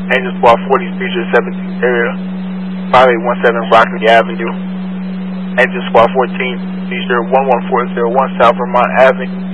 Angel Squad 40 Seizure 17th area, 5817 Rockley Avenue. Angel Squad 14 Seizure 11401 South Vermont Avenue.